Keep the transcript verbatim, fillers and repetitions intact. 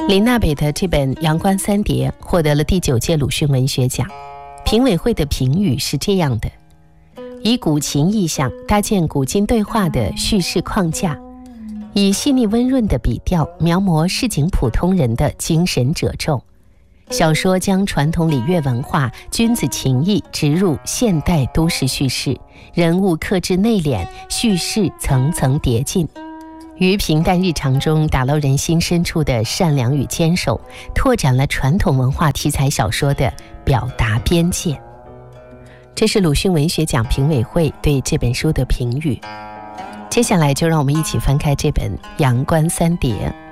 林娜北的这本《阳关三叠》获得了第九届鲁迅文学奖，评委会的评语是这样的：以古琴意象搭建古今对话的叙事框架，以细腻温润的笔调描摹市井普通人的精神褶皱。小说将传统礼乐文化、君子情谊植入现代都市叙事，人物克制内敛，叙事层层叠进，于平淡日常中打捞人心深处的善良与坚守，拓展了传统文化题材小说的表达边界。这是鲁迅文学奖评委会对这本书的评语。接下来就让我们一起翻开这本《阳关三叠》。